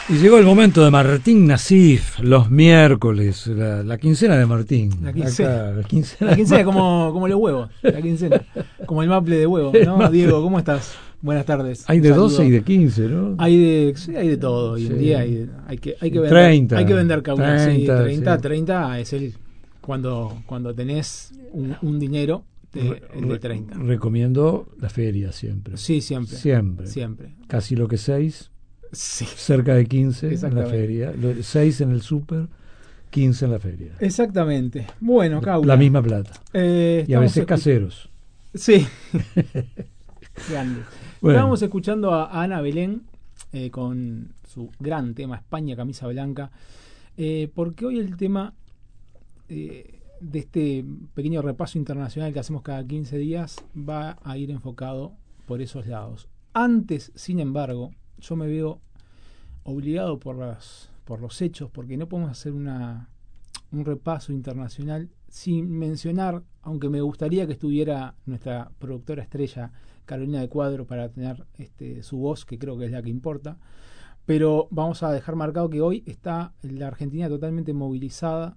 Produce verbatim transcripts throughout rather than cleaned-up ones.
Y llegó el momento de Martín Nasif, los miércoles, la, la quincena de Martín. La quincena. Acá, la quincena, la quincena como, como los huevos, la quincena. Como el maple de huevo, ¿no? Diego, ¿cómo estás? Buenas tardes. Hay de doce y de quince, ¿no? Hay de, sí, hay de todo hoy en sí. día. Hay, hay, que, hay, sí. que vender, treinta, hay que vender causa. treinta, Sí, treinta, sí. treinta es el cuando, cuando tenés un, un dinero, de, el de treinta. Recomiendo la feria siempre. Sí, siempre. Siempre. Siempre. Casi lo que seis. Sí. Cerca de quince en la feria, seis en el súper, quince en la feria. Exactamente. Bueno, Caula. La misma plata. Eh, y a veces caseros. Sí. Grande. Bueno. Estábamos escuchando a Ana Belén eh, con su gran tema España, camisa blanca, eh, porque hoy el tema eh, de este pequeño repaso internacional que hacemos cada quince días va a ir enfocado por esos lados. Antes, sin embargo, yo me veo obligado por las, por los hechos, porque no podemos hacer una, un repaso internacional sin mencionar, aunque me gustaría que estuviera nuestra productora estrella Carolina de Cuadro para tener este, su voz, que creo que es la que importa, pero vamos a dejar marcado que hoy está la Argentina totalmente movilizada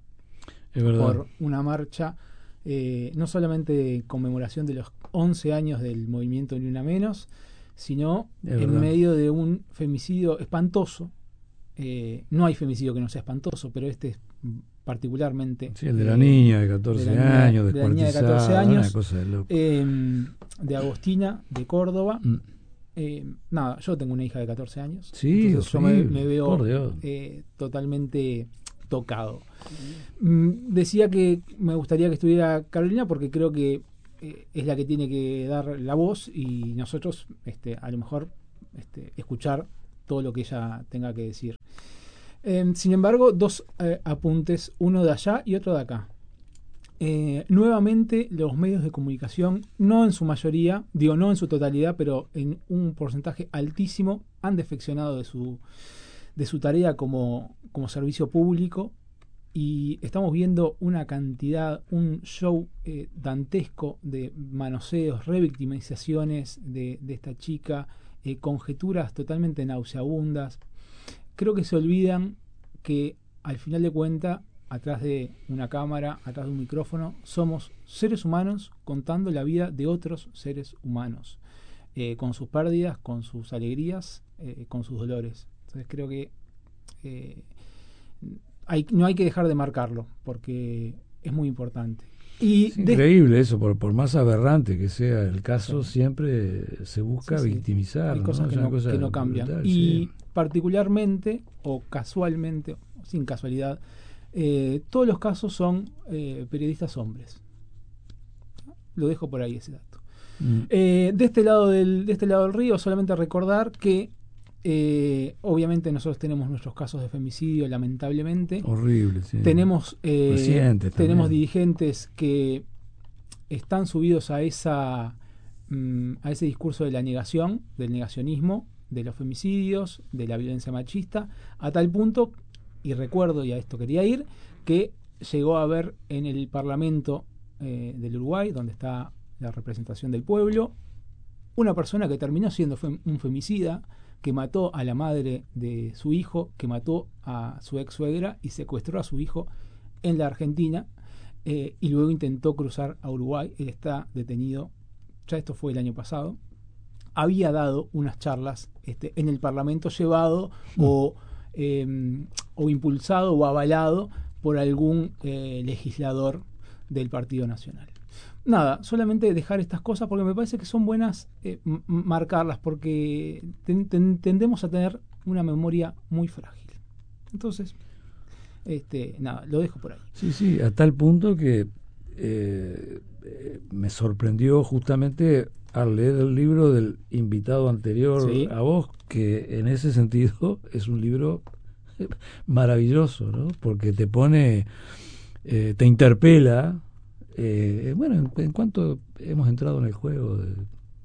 por una marcha, eh, no solamente de conmemoración de los once años del movimiento Ni Una Menos, sino es en verdad. medio de un femicidio espantoso. Eh, no hay femicidio que no sea espantoso, pero este es particularmente... Sí, el de eh, la niña de catorce de la niña, años, de la niña de catorce descuartizada, años, una cosa de loco. eh, de Agostina, de Córdoba. Mm. Eh, nada, yo tengo una hija de catorce años, Sí, entonces yo me, horrible, me veo eh, totalmente tocado. Mm, decía que me gustaría que estuviera Carolina porque creo que eh, es la que tiene que dar la voz y nosotros este, a lo mejor este, escuchar todo lo que ella tenga que decir. Eh, sin embargo, dos eh, apuntes, uno de allá y otro de acá. Eh, nuevamente los medios de comunicación, no en su mayoría, digo no en su totalidad, pero en un porcentaje altísimo, han defeccionado de su, de su tarea como, como servicio público y estamos viendo una cantidad, un show eh, dantesco de manoseos, revictimizaciones de, de esta chica, eh, conjeturas totalmente nauseabundas. Creo que se olvidan que al final de cuentas, atrás de una cámara, atrás de un micrófono, somos seres humanos contando la vida de otros seres humanos, eh, con sus pérdidas, con sus alegrías, eh, con sus dolores. Entonces creo que eh, hay, no hay que dejar de marcarlo, porque es muy importante. Y es increíble eso, por, por más aberrante que sea el caso, sí. siempre se busca sí, sí. victimizar. Hay ¿no? cosas que no, cosa que no cambian. Brutal, y sí. particularmente, o casualmente, sin casualidad, Eh, todos los casos son eh, periodistas hombres. Lo dejo por ahí ese dato. Mm. Eh, de este lado del, de este lado del río, solamente recordar que eh, obviamente nosotros tenemos nuestros casos de femicidio, lamentablemente. Horrible, sí. Tenemos, eh, tenemos dirigentes que están subidos a esa mm, a ese discurso de la negación, del negacionismo, de los femicidios, de la violencia machista, a tal punto. Y recuerdo, y a esto quería ir, que llegó a haber en el Parlamento eh, del Uruguay, donde está la representación del pueblo, una persona que terminó siendo fem- un femicida, que mató a la madre de su hijo, que mató a su ex suegra y secuestró a su hijo en la Argentina, eh, y luego intentó cruzar a Uruguay. Él está detenido, ya esto fue el año pasado. Había dado unas charlas este, en el Parlamento, llevado mm. o... Eh, o impulsado o avalado por algún eh, legislador del Partido Nacional. Nada, solamente dejar estas cosas porque me parece que son buenas eh, m- marcarlas porque ten- ten- tendemos a tener una memoria muy frágil. Entonces, este, nada, lo dejo por ahí. Sí, sí, a tal punto que eh, eh, me sorprendió justamente al leer el libro del invitado anterior ¿Sí? a vos, que en ese sentido es un libro maravilloso, ¿no? Porque te pone, eh, te interpela, eh, bueno, en, en cuanto hemos entrado en el juego de,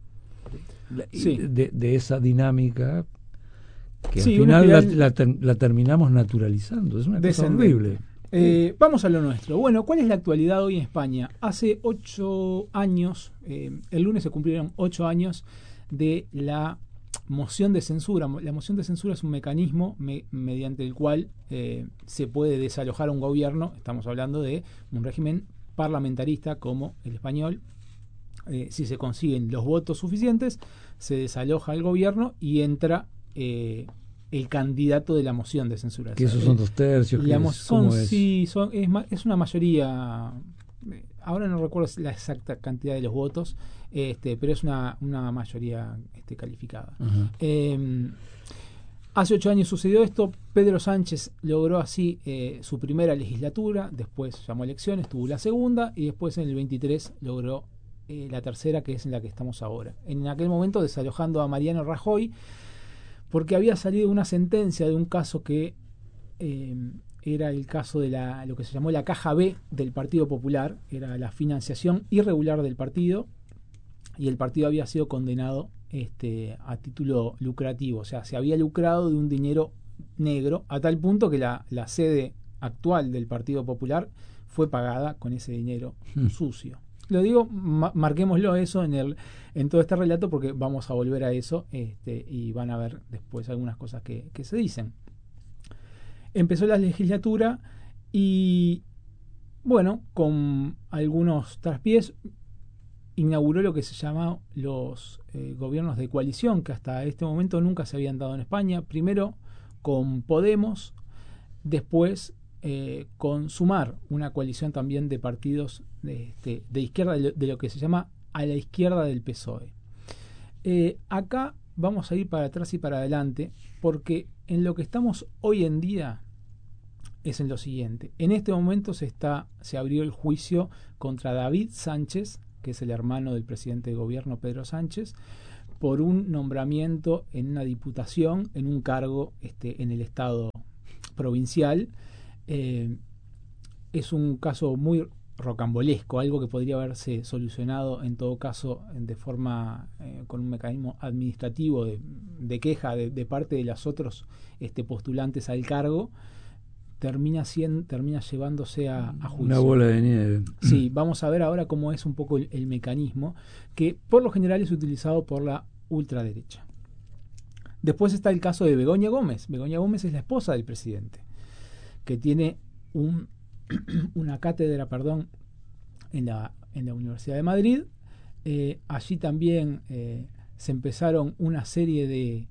de, sí. de, de esa dinámica que sí, al final la, la, ter, la terminamos naturalizando, es una cosa horrible. Eh, vamos a lo nuestro. Bueno, ¿cuál es la actualidad hoy en España? Hace ocho años, eh, el lunes se cumplieron ocho años de la moción de censura. La moción de censura es un mecanismo me, mediante el cual eh, se puede desalojar a un gobierno. Estamos hablando de un régimen parlamentarista como el español. Eh, si se consiguen los votos suficientes, se desaloja el gobierno y entra eh, el candidato de la moción de censura. Que esos son dos tercios. La que moción, es, sí, son, es, es una mayoría. Ahora no recuerdo la exacta cantidad de los votos, este, pero es una, una mayoría este, calificada. Uh-huh. Eh, hace ocho años sucedió esto. Pedro Sánchez logró así eh, su primera legislatura, después llamó a elecciones, tuvo la segunda y después en el veintitrés logró eh, la tercera, que es en la que estamos ahora. En aquel momento desalojando a Mariano Rajoy porque había salido una sentencia de un caso que eh, era el caso de la, lo que se llamó la caja B del Partido Popular, era la financiación irregular del partido, y el partido había sido condenado este, a título lucrativo, o sea, se había lucrado de un dinero negro, a tal punto que la, la sede actual del Partido Popular fue pagada con ese dinero hmm. sucio. Lo digo, ma- marquémoslo eso en el en todo este relato porque vamos a volver a eso este, y van a ver después algunas cosas que, que se dicen. Empezó la legislatura y, bueno, con algunos traspiés, inauguró lo que se llama los eh, gobiernos de coalición, que hasta este momento nunca se habían dado en España. Primero con Podemos, después eh, con Sumar, una coalición también de partidos de, de, de izquierda, de lo, de lo que se llama a la izquierda del P S O E. Eh, acá vamos a ir para atrás y para adelante, porque en lo que estamos hoy en día es en lo siguiente. En este momento se está se abrió el juicio contra David Sánchez, que es el hermano del presidente de gobierno Pedro Sánchez, por un nombramiento en una diputación, en un cargo este, en el Estado provincial. Eh, es un caso muy rocambolesco, algo que podría haberse solucionado en todo caso de forma eh, con un mecanismo administrativo de, de queja de, de parte de los otros este, postulantes al cargo. Termina, cien, termina llevándose a, a juicio. Una bola de nieve. Sí, vamos a ver ahora cómo es un poco el, el mecanismo, que por lo general es utilizado por la ultraderecha. Después está el caso de Begoña Gómez. Begoña Gómez es la esposa del presidente, que tiene un, una cátedra perdón, en, la, en la Universidad de Madrid. Eh, allí también eh, se empezaron una serie de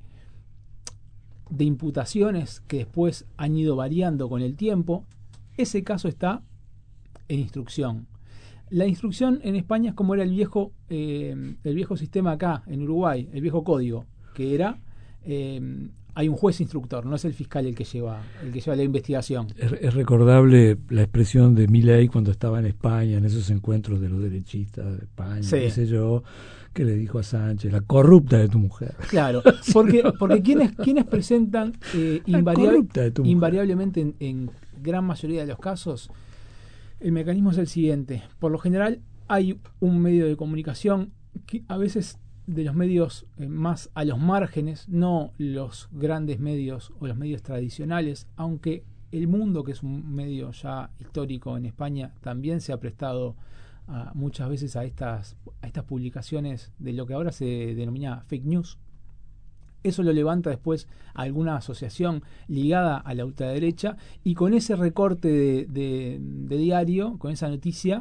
de imputaciones que después han ido variando con el tiempo. Ese caso está en instrucción. La instrucción en España es como era el viejo eh, el viejo sistema acá en Uruguay, el viejo código, que era eh, hay un juez instructor, no es el fiscal el que lleva el que lleva la investigación. Es, es recordable la expresión de Milei cuando estaba en España, en esos encuentros de los derechistas de España, sí. qué sé yo, que le dijo a Sánchez, la corrupta de tu mujer. Claro, porque porque quienes quienes presentan eh, invariable, invariablemente en, en gran mayoría de los casos, el mecanismo es el siguiente. Por lo general hay un medio de comunicación que a veces de los medios eh, más a los márgenes, no los grandes medios o los medios tradicionales, aunque El Mundo, que es un medio ya histórico en España, también se ha prestado a, muchas veces a estas, a estas publicaciones de lo que ahora se denomina fake news. Eso lo levanta después alguna asociación ligada a la ultraderecha y con ese recorte de, de, de diario, con esa noticia,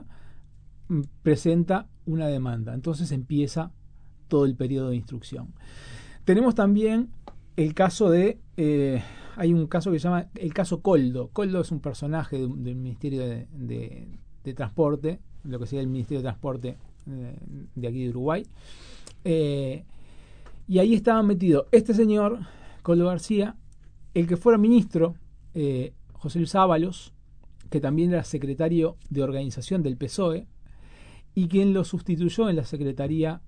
presenta una demanda. Entonces empieza todo el periodo de instrucción. Tenemos también el caso de... Eh, hay un caso que se llama el caso Coldo. Coldo es un personaje de, del Ministerio de, de, de Transporte, lo que sería el Ministerio de Transporte eh, de aquí de Uruguay. Eh, y ahí estaba metido este señor, Coldo García, el que fuera ministro, eh, José Luis Ábalos, que también era secretario de organización del P S O E, y quien lo sustituyó en la Secretaría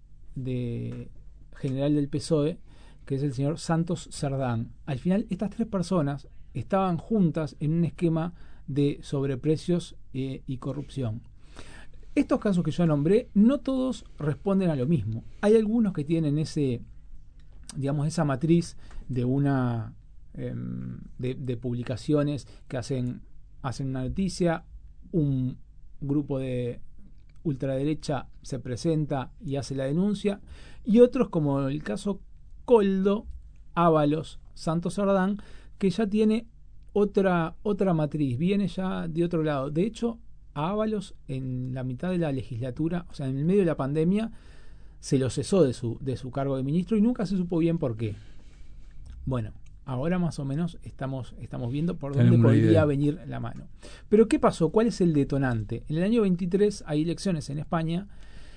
de General del P S O E, que es el señor Santos Cerdán. Al final, estas tres personas estaban juntas en un esquema de sobreprecios eh, y corrupción. Estos casos que yo nombré, no todos responden a lo mismo. Hay algunos que tienen ese, digamos, esa matriz de una eh, de, de publicaciones que hacen, hacen una noticia, un grupo de ultraderecha se presenta y hace la denuncia, y otros, como el caso Coldo, Ábalos, Santos Sardán, que ya tiene otra, otra matriz, viene ya de otro lado. De hecho, a Ábalos en la mitad de la legislatura, o sea, en el medio de la pandemia, se lo cesó de su, de su cargo de ministro y nunca se supo bien por qué. Bueno, ahora más o menos estamos, estamos viendo por dónde podría venir la mano. Pero ¿qué pasó? ¿Cuál es el detonante? En el año veintitrés hay elecciones en España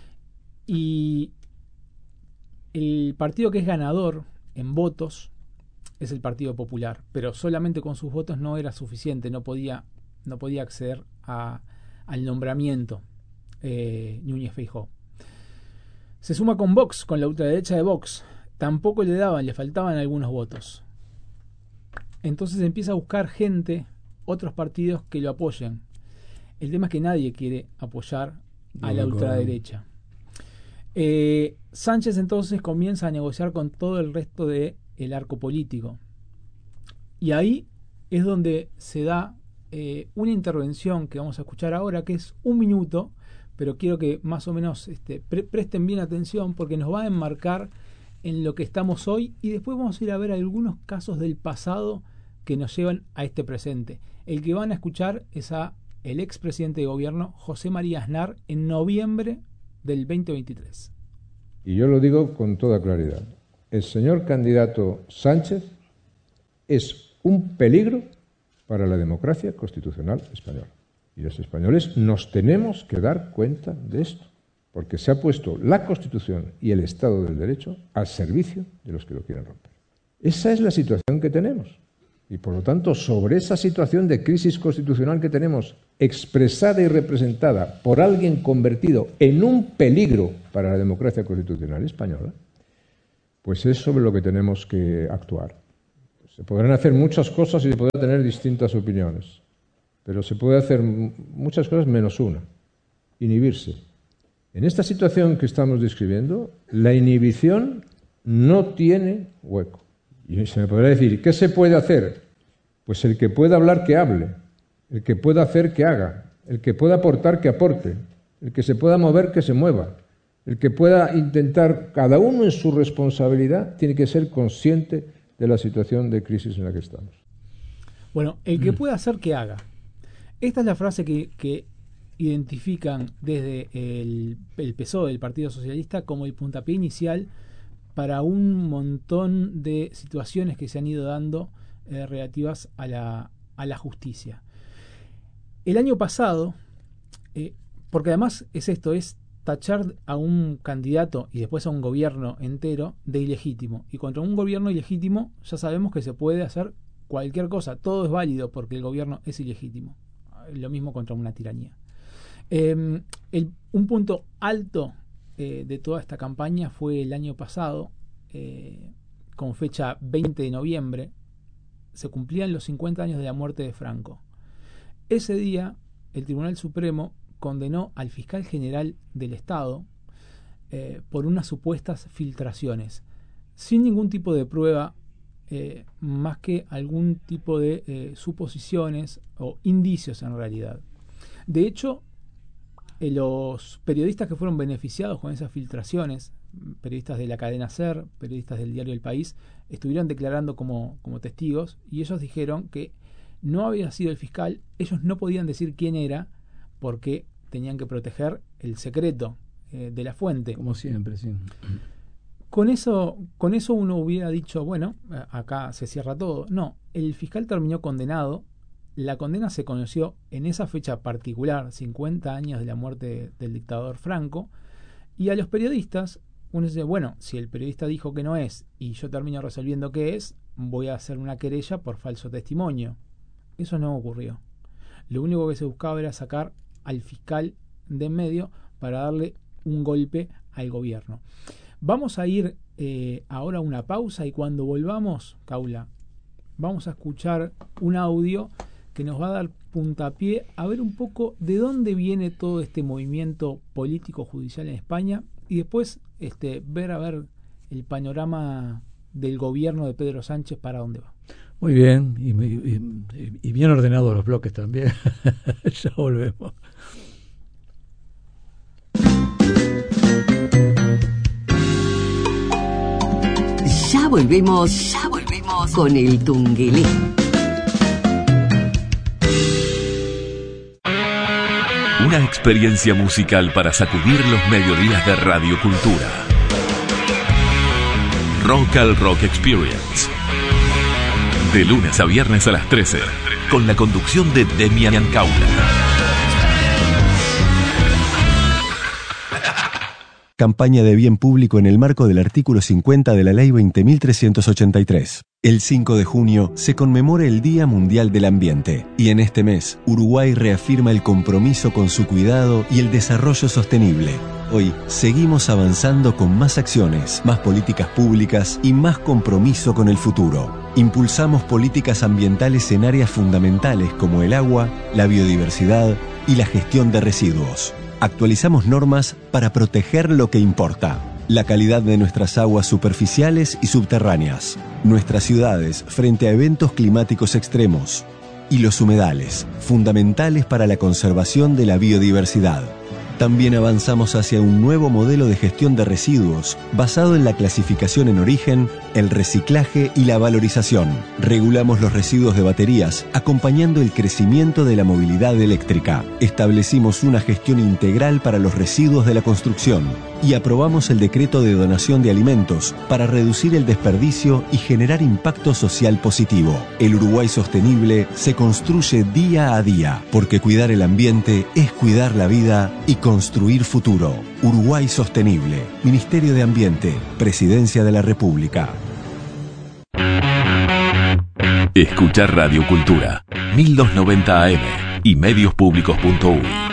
y el partido que es ganador en votos es el Partido Popular, pero solamente con sus votos no era suficiente, no podía, no podía acceder a, al nombramiento eh, Núñez Feijóo. Se suma con Vox, con la ultraderecha de Vox. Tampoco le daban, le faltaban algunos votos. Entonces empieza a buscar gente, otros partidos que lo apoyen. El tema es que nadie quiere apoyar a la ultraderecha. Eh, Sánchez entonces comienza a negociar con todo el resto del arco político. Y ahí es donde se da eh, una intervención que vamos a escuchar ahora, que es un minuto, pero quiero que más o menos este, pre- presten bien atención porque nos va a enmarcar en lo que estamos hoy y después vamos a ir a ver algunos casos del pasado que nos llevan a este presente. El que van a escuchar es a el expresidente de gobierno José María Aznar en noviembre del veinte veintitrés. Y yo lo digo con toda claridad. El señor candidato Sánchez es un peligro para la democracia constitucional española. Y los españoles nos tenemos que dar cuenta de esto, porque se ha puesto la Constitución y el Estado del Derecho al servicio de los que lo quieren romper. Esa es la situación que tenemos. Y por lo tanto, sobre esa situación de crisis constitucional que tenemos, expresada y representada por alguien convertido en un peligro para la democracia constitucional española, pues es sobre lo que tenemos que actuar. Se podrán hacer muchas cosas y se podrán tener distintas opiniones, pero se puede hacer muchas cosas menos una, inhibirse. En esta situación que estamos describiendo, la inhibición no tiene hueco. Y se me podrá decir, ¿qué se puede hacer? Pues el que pueda hablar, que hable. El que pueda hacer, que haga. El que pueda aportar, que aporte. El que se pueda mover, que se mueva. El que pueda intentar, cada uno en su responsabilidad, tiene que ser consciente de la situación de crisis en la que estamos. Bueno, el que pueda hacer, que haga. Esta es la frase que, que identifican desde el, el P S O E, el Partido Socialista, como el puntapié inicial para un montón de situaciones que se han ido dando eh, relativas a la, a la justicia. El año pasado, eh, porque además es esto, es tachar a un candidato y después a un gobierno entero de ilegítimo. Y contra un gobierno ilegítimo ya sabemos que se puede hacer cualquier cosa, todo es válido porque el gobierno es ilegítimo. Lo mismo contra una tiranía. Eh, el, un punto alto eh, de toda esta campaña fue el año pasado, eh, con fecha veinte de noviembre, se cumplían los cincuenta años de la muerte de Franco. Ese día, el Tribunal Supremo condenó al fiscal general del Estado eh, por unas supuestas filtraciones, sin ningún tipo de prueba, eh, más que algún tipo de eh, suposiciones o indicios en realidad. De hecho, eh, los periodistas que fueron beneficiados con esas filtraciones, periodistas de la cadena SER, periodistas del diario El País, estuvieron declarando como, como testigos y ellos dijeron que no había sido el fiscal, ellos no podían decir quién era porque tenían que proteger el secreto eh, de la fuente. Como siempre, sí. Con eso, con eso uno hubiera dicho, bueno, acá se cierra todo. No, el fiscal terminó condenado. La condena se conoció en esa fecha particular, cincuenta años de la muerte del dictador Franco, y a los periodistas, uno dice, bueno, si el periodista dijo que no es y yo termino resolviendo que es, voy a hacer una querella por falso testimonio. Eso no ocurrió. Lo único que se buscaba era sacar al fiscal de en medio para darle un golpe al gobierno. Vamos a ir eh, ahora a una pausa y cuando volvamos, Caula, vamos a escuchar un audio que nos va a dar puntapié a ver un poco de dónde viene todo este movimiento político judicial en España y después este, ver a ver el panorama del gobierno de Pedro Sánchez para dónde va. Muy bien, y, y, y bien ordenados los bloques también. Ya volvemos. Ya volvemos, ya volvemos con el Tungelé. Una experiencia musical para sacudir los mediodías de Radio Cultura. Rock al Rock Experience. De lunes a viernes a las trece, con la conducción de Demian Caula. Campaña de bien público en el marco del artículo cincuenta de la Ley veinte mil trescientos ochenta y tres. El cinco de junio se conmemora el Día Mundial del Ambiente y en este mes Uruguay reafirma el compromiso con su cuidado y el desarrollo sostenible. Hoy seguimos avanzando con más acciones, más políticas públicas y más compromiso con el futuro. Impulsamos políticas ambientales en áreas fundamentales como el agua, la biodiversidad y la gestión de residuos. Actualizamos normas para proteger lo que importa. La calidad de nuestras aguas superficiales y subterráneas, nuestras ciudades frente a eventos climáticos extremos y los humedales, fundamentales para la conservación de la biodiversidad. También avanzamos hacia un nuevo modelo de gestión de residuos basado en la clasificación en origen, el reciclaje y la valorización. Regulamos los residuos de baterías, acompañando el crecimiento de la movilidad eléctrica. Establecimos una gestión integral para los residuos de la construcción y aprobamos el decreto de donación de alimentos para reducir el desperdicio y generar impacto social positivo. El Uruguay sostenible se construye día a día, porque cuidar el ambiente es cuidar la vida y construir futuro. Uruguay Sostenible, Ministerio de Ambiente, Presidencia de la República. Escuchar Radio Cultura, mil doscientos noventa A M y medios públicos punto u y.